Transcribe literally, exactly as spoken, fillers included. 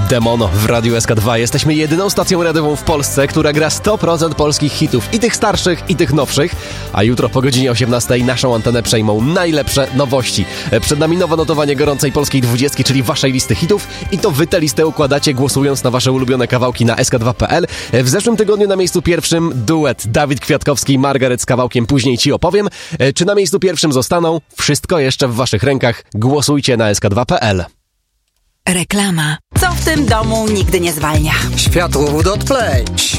Demono w Radiu S K dwa. Jesteśmy jedyną stacją radiową w Polsce, która gra sto procent polskich hitów. I tych starszych, i tych nowszych. A jutro po godzinie osiemnastej naszą antenę przejmą najlepsze nowości. Przed nami nowe notowanie gorącej polskiej dwudziestki, czyli waszej listy hitów. I to wy tę listę układacie, głosując na wasze ulubione kawałki na S K dwa kropka p l. W zeszłym tygodniu na miejscu pierwszym duet Dawid Kwiatkowski i Margaret z kawałkiem Później ci opowiem. Czy na miejscu pierwszym zostaną? Wszystko jeszcze w waszych rękach. Głosujcie na S K dwa kropka p l. Reklama. Co w tym domu nigdy nie zwalnia? Światłowód od Play.